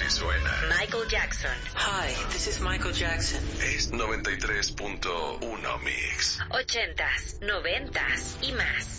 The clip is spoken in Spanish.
suena. Michael Jackson. Hi, this is Michael Jackson. Es 93.1 Mix. 80s, 90s y más.